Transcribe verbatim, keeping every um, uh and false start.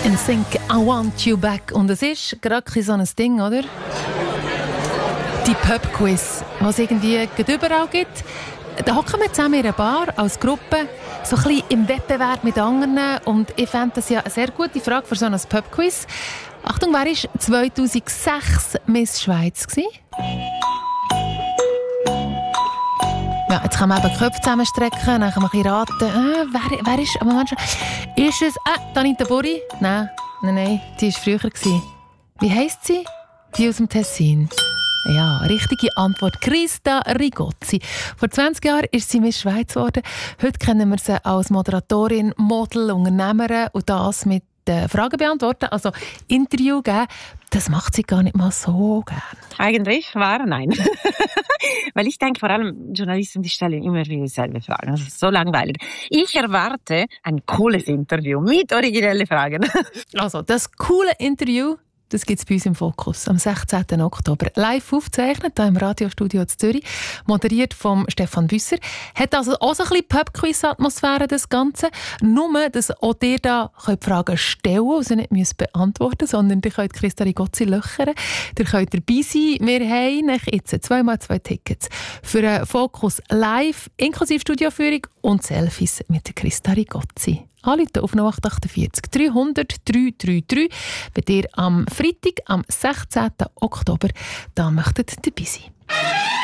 N Sync, I Want You Back. Und es ist gerade so ein Ding, oder? Die Pub-Quiz, die es irgendwie überall gibt. Da hocken wir zusammen in einer Bar als Gruppe, so ein bisschen im Wettbewerb mit anderen. Und ich fände das ja eine sehr gute Frage für so ein Pub-Quiz. Achtung, wer war zweitausendsechs Miss Schweiz gewesen? Ja, jetzt kann man eben die Köpfe zusammenstrecken, dann kann man ein bisschen raten, äh, wer, wer ist, Moment schon, ist es, äh, Anita Burri? Nein, nein, nein, die war früher gewesen. Wie heisst sie? Die aus dem Tessin. Ja, richtige Antwort. Christa Rigozzi. Vor zwanzig Jahren ist sie Miss Schweiz geworden. Heute kennen wir sie als Moderatorin, Model, Unternehmerin und das mit äh, Fragen beantworten, also Interview geben. Das macht sie gar nicht mal so gern. Eigentlich war nein. Weil ich denke, vor allem Journalisten, die stellen immer wieder dieselbe Fragen. Das ist so langweilig. Ich erwarte ein cooles Interview mit originellen Fragen. Also, das coole Interview, das gibt es bei uns im Fokus am sechzehnten Oktober. Live aufgezeichnet, hier im Radiostudio in Zürich. Moderiert vom Stefan Büsser. Hat also auch so ein bisschen Pub-Quiz-Atmosphäre, das Ganze. Nur, dass auch ihr da könnt Fragen stellen und sie nicht müsst beantworten, sondern ihr könnt Christa Rigozzi löchern. Ihr könnt dabei sein. Wir haben jetzt zweimal zwei Tickets für einen Fokus live, inklusive Studioführung und Selfies mit der Christa Rigozzi. Anrufen auf null acht acht vier dreihundert dreihundertdreiunddreißig, wenn ihr am Freitag, am sechzehnten Oktober, da möchtet dabei sein.